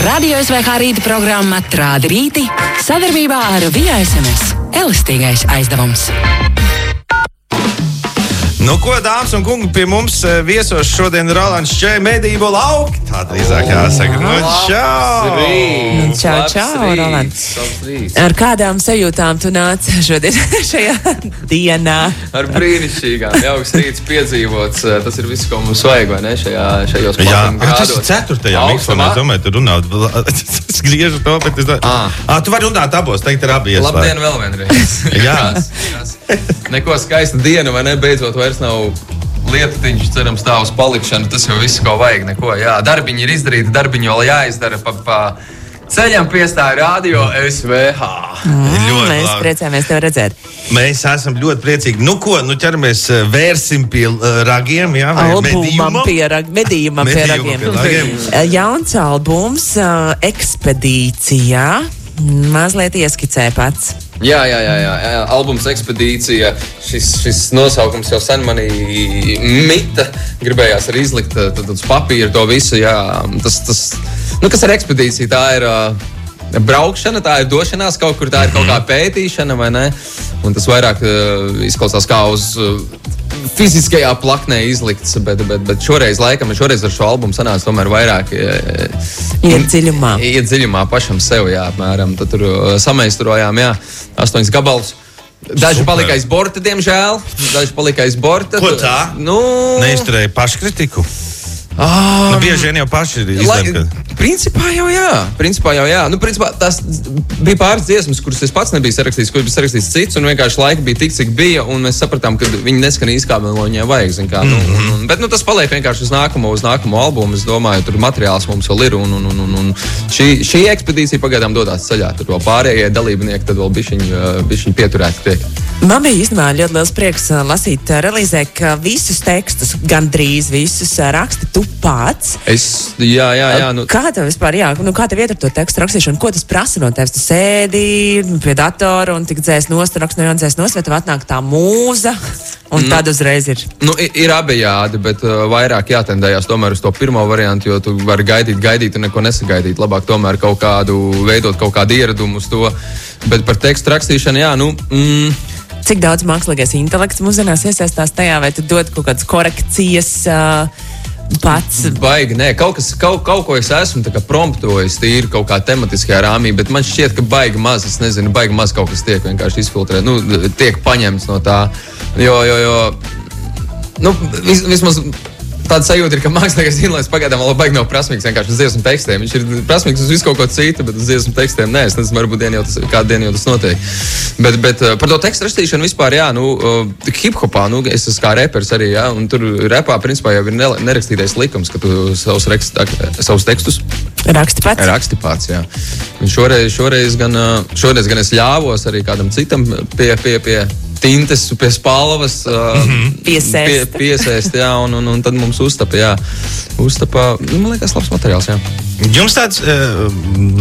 Radio SVH rīta programma Trādi rīti sadarbībā ar Via SMS. Elastīgais aizdevums. Nu, ko, dāmas un kungi, pie mums viesos šodien Rolands Čē, medību lauki. Tā drīzāk jāsaka. Nu, čau! Čau, Rolands. Ar kādām sajūtām tu nāc šodien šajā dienā? Ar brīnišķīgām. Jauks rīts piedzīvots. Tas ir viss, ko mums vajag, vai ne? Šajos grādos. Tas ir 4. mikrofonā. Es domāju, tu runā. Es griežu to, bet es domāju. Tu vari runāt abos, teikt ar abi iespēju. Labdien vēl vienreiz. Jā. Neko skaista diena, vai ne? Beidzot vairs nav lietutiņš, cerams, tā uz palikšanu. Tas jau viss, ko vajag, neko. Jā, darbiņi ir izdarīti, darbiņi vēl jāizdara pa ceļam piestāja Radio SVH. Mēs priecājamies tev redzēt. Mēs esam ļoti priecīgi. Nu ko, ķeramies, vērsim pie ragiem, jā? Albumam medījumam pie ragiem. Jauns albums, Ekspedīcijā. Mazliet ieskicē pats. Jā. Albums Ekspedīcija. Šis nosaukums jau sen manī mita. Gribējās arī izlikt uz papīra to visu. Jā. Kas ir ekspedīcija? Tā ir braukšana, tā ir došanās kaut kur, tā ir kaut kā pētīšana, vai ne? Un tas vairāk izklausās kā uz fiziskajā plaknē izlikts, bet šoreiz ar šo albumu sanāca tomēr vairāk iet dziļumā pašam sev, jā, apmēram. Tad tur sameisturojām, 8 gabalus. Daži palika aiz borta, diemžēl. Ko tā? Neizturēja paškritiku? Bieži vien jau paši izlēma. Principā jau jā. Tas bija pāris dziesmas, kuras es pats nebiju sarakstījis, kuras bija sarakstījis cits, un vienkārši laika bija tik, cik bija, un mēs sapratām, ka viņi neskan īsti kā viņiem vajag, zin kā. Bet tas paliek vienkārši uz nākamo albumu. Es domāju, tur materiāls mums vēl ir, un šī ekspedīcija pagaidām dodās ceļā. Tur vēl pārējie dalībnieki tad vēl bišķiņ pieturēti tiek. Man bija īstenībā ļoti liels prieks lasīt relīzē, ka visus tekstus, gandrīz visus raksti tu pats. Kā tev vispār, kā tev iet ar to tekstu rakstīšanu? Ko tas prasa no tevis? Tu sēdi pie datora un tik dzēs nost, rakst no jauna dzēs nost, vai tev atnāk tā mūza? Un tad uzreiz ir. Ir abejādi, bet vairāk jātendējās tomēr uz to pirmo variantu, jo tu vari gaidīt un neko nesagaidīt. Labāk tomēr veidot kaut kādu ieradumu uz to. Bet par tekstu rakstīšanu, Cik daudz mākslīgais intelekts mūsdienās iesaistās tajā, vai tu dod kaut kādas korekcijas pats? Baigi, nē. Kaut ko es esmu promptojis tīri kaut kā tematiskajā rāmī, bet man šķiet, ka baigi maz kaut kas tiek vienkārši izfiltrēt. Tiek paņemts no tā. Vismaz tāda sajūta ir, ka mākslīgais intelekts pagaidām vēl baigi nav prasmīgs vienkārši uz dziesmu tekstiem. Viņš ir prasmīgs uz visu kaut ko citu, bet uz dziesmu tekstiem nē. Es nezinu, varbūt kādu dienu jau tas notiek. Bet par to tekstu rakstīšanu vispār, hip-hopā, es esmu kā reperis arī, un tur repā principā jau ir nerakstītais likums, ka tu savus tekstus raksti pats, jā. Un šoreiz gan es ļāvos arī kādam citam pie tintes, pie spalvas, piesēst, jā, un tad mums uztapa, man liekas, labs materiāls, jā. Jums tāds